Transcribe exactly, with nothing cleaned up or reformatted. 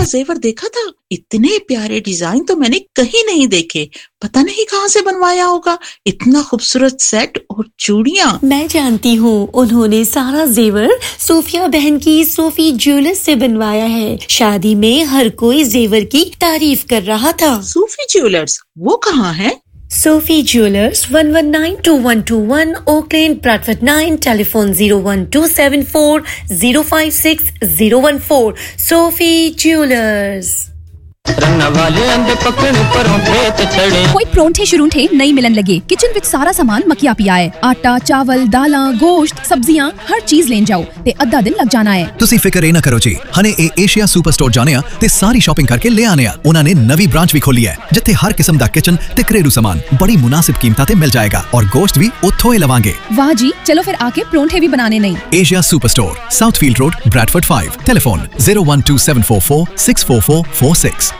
जेवर देखा था? इतने प्यारे डिजाइन तो मैंने कहीं नहीं देखे। पता नहीं कहाँ से बनवाया होगा। इतना खूबसूरत सेट और चूड़ियाँ। मैं जानती हूँ, उन्होंने सारा जेवर सोफिया बहन की सोफी ज्वेलर्स से बनवाया है। शादी में हर कोई जेवर की तारीफ कर रहा था। सोफी ज्वेलर्स, वो कहाँ है? Sophie Jewelers, one one nine two one two one, Oak Lane, Bradford nine, telephone zero one two seven four zero five six zero one four. Sophie Jewelers. कोई परोंठे शुरूंठे नहीं मिलन लगे। किचन विच सारा सामान मकिया पिया है। आटा, चावल, दालां, गोश्त, सब्जियां, हर चीज लेन जाओ ते अद्धा दिन लग जाना है। ਤੁਸੀਂ ਫਿਕਰ ਇਹ ਨਾ ਕਰੋ ਜੀ। ਹਨੇ ਇਹ ਏਸ਼ੀਆ ਸੁਪਰ ਸਟੋਰ ਜਾਣੇ ਆ ਤੇ ਸਾਰੀ ਸ਼ਾਪਿੰਗ ਕਰਕੇ ਲੈ ਆਨੇ ਆ। ਉਹਨਾਂ ਨੇ ਨਵੀਂ ਬ੍ਰਾਂਚ ਵੀ ਖੋਲੀ ਹੈ ਜਿੱਥੇ ਹਰ ਕਿਸਮ ਦਾ ਕਿਚਨ ਤੇ ਘਰੇਲੂ ਸਾਮਾਨ ਬੜੀ ਮੁਨਾਸਿਬ ਕੀਮਤਾਂ ਤੇ ਮਿਲ ਜਾਏਗਾ ਔਰ ਗੋਸ਼ਤ ਵੀ ਉੱਥੋਂ ਹੀ ਲਵਾਂਗੇ। वाह जी, चलो फिर आके परोंठे भी बनाने नहीं। Asia super store, साउथफील्ड road, Bradford five, telephone zero one two seven four four six four four four six।